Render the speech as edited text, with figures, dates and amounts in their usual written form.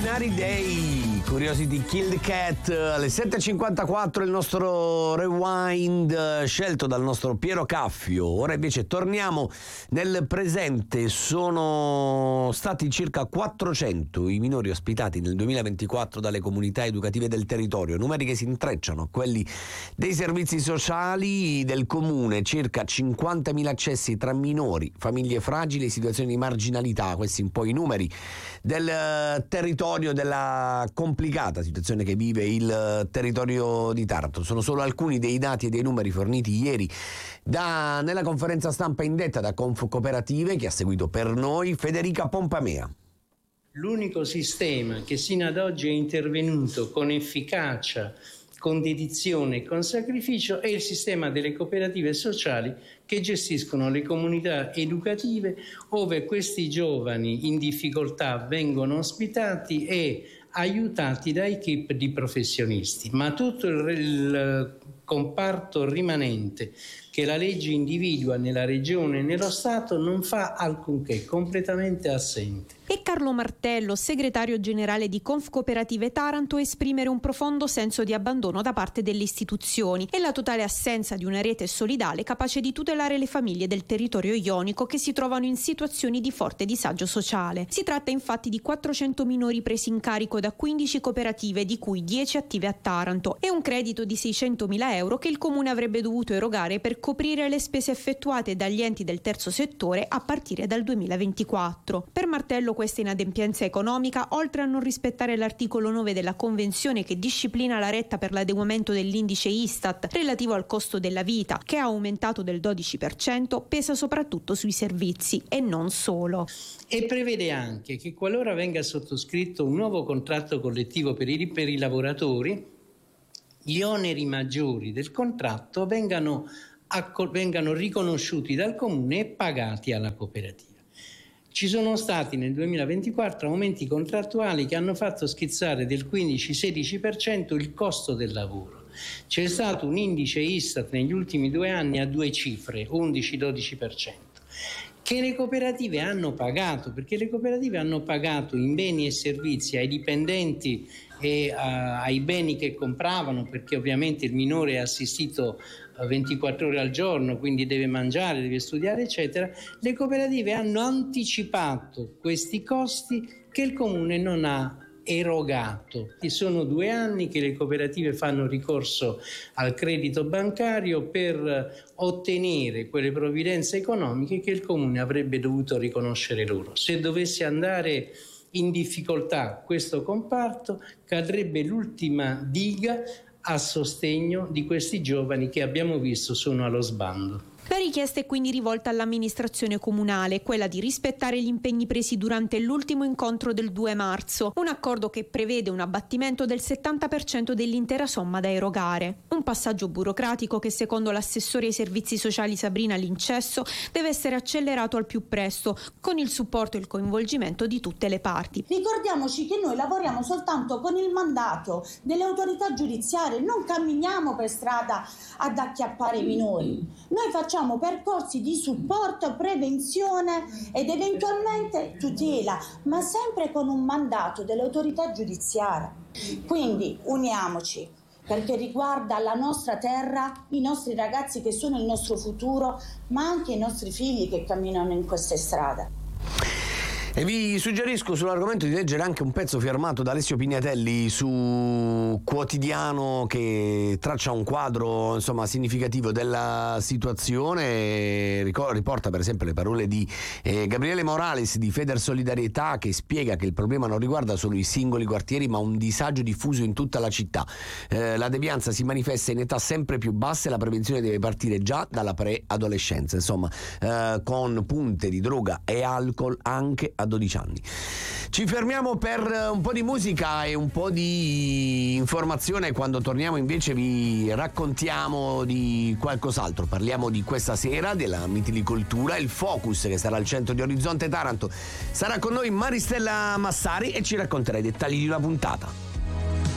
Ordinary Day, Curiosity Killed Cat, alle 7.54 il nostro rewind scelto dal nostro Piero Caffio. Ora invece torniamo nel presente. Sono stati circa 400 i minori ospitati nel 2024 dalle comunità educative del territorio, numeri che si intrecciano a quelli dei servizi sociali del comune, circa 50.000 accessi tra minori, famiglie fragili e situazioni di marginalità. Questi un po' i numeri del territorio, della complicata situazione che vive il territorio di Taranto. Sono solo alcuni dei dati e dei numeri forniti ieri nella conferenza stampa indetta da Confcooperative, che ha seguito per noi Federica Pompamea. L'unico sistema che sino ad oggi è intervenuto con efficacia, con dedizione e con sacrificio è il sistema delle cooperative sociali che gestiscono le comunità educative, ove questi giovani in difficoltà vengono ospitati e aiutati da equip di professionisti. Ma tutto il comparto rimanente che la legge individua nella regione e nello Stato non fa alcunché, completamente assente. E Carlo Martello, segretario generale di Confcooperative Taranto, esprimere un profondo senso di abbandono da parte delle istituzioni e la totale assenza di una rete solidale capace di tutelare le famiglie del territorio ionico che si trovano in situazioni di forte disagio sociale. Si tratta infatti di 400 minori presi in carico da 15 cooperative, di cui 10 attive a Taranto, e un credito di 600.000 euro che il comune avrebbe dovuto erogare per coprire le spese effettuate dagli enti del terzo settore a partire dal 2024. Per Martello questa inadempienza economica, oltre a non rispettare l'articolo 9 della Convenzione che disciplina la retta per l'adeguamento dell'indice Istat relativo al costo della vita, che ha aumentato del 12%, pesa soprattutto sui servizi e non solo. E prevede anche che qualora venga sottoscritto un nuovo contratto collettivo per i lavoratori, gli oneri maggiori del contratto vengano riconosciuti dal comune e pagati alla cooperativa. Ci sono stati nel 2024 aumenti contrattuali che hanno fatto schizzare del 15-16% il costo del lavoro. C'è stato un indice Istat negli ultimi 2 anni a 2 cifre, 11-12%, che le cooperative hanno pagato, perché le cooperative hanno pagato in beni e servizi ai dipendenti e ai beni che compravano, perché ovviamente il minore è assistito 24 ore al giorno, quindi deve mangiare, deve studiare, eccetera. Le cooperative hanno anticipato questi costi che il comune non ha erogato. Sono 2 anni che le cooperative fanno ricorso al credito bancario per ottenere quelle provvidenze economiche che il comune avrebbe dovuto riconoscere loro. Se dovesse andare in difficoltà questo comparto, cadrebbe l'ultima diga a sostegno di questi giovani che abbiamo visto sono allo sbando. La richiesta è quindi rivolta all'amministrazione comunale, quella di rispettare gli impegni presi durante l'ultimo incontro del 2 marzo, un accordo che prevede un abbattimento del 70% dell'intera somma da erogare. Un passaggio burocratico che, secondo l'assessore ai servizi sociali Sabrina Lincesso, deve essere accelerato al più presto, con il supporto e il coinvolgimento di tutte le parti. Ricordiamoci che noi lavoriamo soltanto con il mandato delle autorità giudiziarie, non camminiamo per strada ad acchiappare i minori. Noi facciamo percorsi di supporto, prevenzione ed eventualmente tutela, ma sempre con un mandato dell'autorità giudiziaria. Quindi uniamoci, perché riguarda la nostra terra, i nostri ragazzi che sono il nostro futuro, ma anche i nostri figli che camminano in queste strade. E vi suggerisco sull'argomento di leggere anche un pezzo firmato da Alessio Pignatelli su Quotidiano, che traccia un quadro insomma significativo della situazione. Riporta per esempio le parole di Gabriele Morales di Feder Solidarietà, che spiega che il problema non riguarda solo i singoli quartieri ma un disagio diffuso in tutta la città. La devianza si manifesta in età sempre più basse e la prevenzione deve partire già dalla preadolescenza, insomma con punte di droga e alcol anche a 12 anni. Ci fermiamo per un po' di musica e un po' di informazione. Quando torniamo invece vi raccontiamo di qualcos'altro. Parliamo di questa sera della mitilicoltura, il Focus che sarà al centro di Orizzonte Taranto. Sarà con noi Maristella Massari e ci racconterà i dettagli di una puntata.